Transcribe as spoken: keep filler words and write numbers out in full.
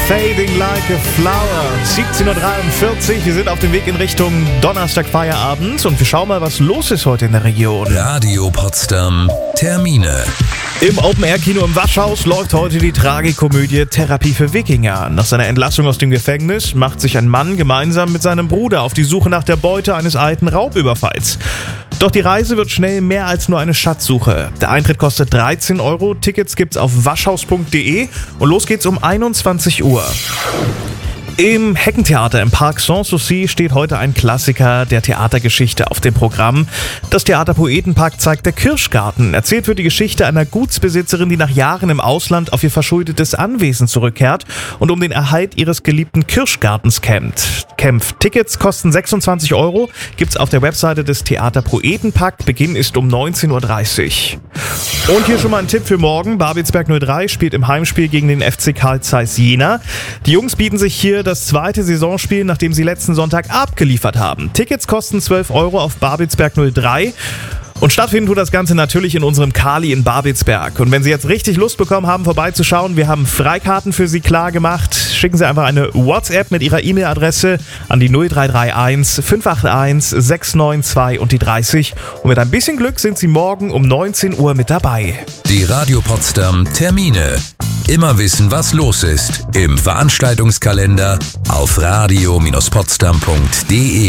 Fading Like a Flower. siebzehn Uhr dreiundvierzig, wir sind auf dem Weg in Richtung Donnerstag Feierabend und wir schauen mal, was los ist heute in der Region. Radio Potsdam, Termine. Im Open-Air-Kino im Waschhaus läuft heute die Tragikomödie Therapie für Wikinger. Nach seiner Entlassung aus dem Gefängnis macht sich ein Mann gemeinsam mit seinem Bruder auf die Suche nach der Beute eines alten Raubüberfalls. Doch die Reise wird schnell mehr als nur eine Schatzsuche. Der Eintritt kostet dreizehn Euro, Tickets gibt's auf waschhaus punkt de und los geht's um einundzwanzig Uhr. Im Heckentheater im Park Sanssouci steht heute ein Klassiker der Theatergeschichte auf dem Programm. Das Theater Poetenpark zeigt Der Kirschgarten. Erzählt wird die Geschichte einer Gutsbesitzerin, die nach Jahren im Ausland auf ihr verschuldetes Anwesen zurückkehrt und um den Erhalt ihres geliebten Kirschgartens kämpft. kämpft. Tickets kosten sechsundzwanzig Euro, gibt's auf der Webseite des Theater Poetenpark. Beginn ist um neunzehn Uhr dreißig. Und hier schon mal ein Tipp für morgen. Babelsberg null drei spielt im Heimspiel gegen den F C Carl Zeiss Jena. Die Jungs bieten sich hier das zweite Saisonspiel, nachdem sie letzten Sonntag abgeliefert haben. Tickets kosten zwölf Euro auf Babelsberg null drei. Und stattfinden tut das Ganze natürlich in unserem Kali in Babelsberg. Und wenn Sie jetzt richtig Lust bekommen haben, vorbeizuschauen, wir haben Freikarten für Sie klar gemacht. Schicken Sie einfach eine WhatsApp mit Ihrer E-Mail-Adresse an die null drei drei eins fünf acht eins sechs neun zwei und die dreißig. Und mit ein bisschen Glück sind Sie morgen um neunzehn Uhr mit dabei. Die Radio Potsdam Termine. Immer wissen, was los ist. Im Veranstaltungskalender auf radio Bindestrich potsdam punkt de.